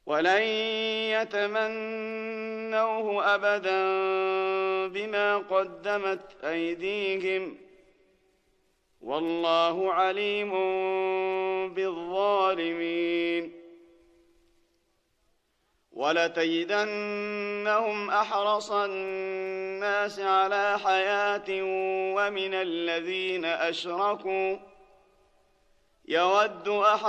ولن يتمنوه أبدا بما قدمت أيديهم والله عليم بالظالمين. ولتجدنهم أحرص الناس على حياة ومن الذين أشركوا يود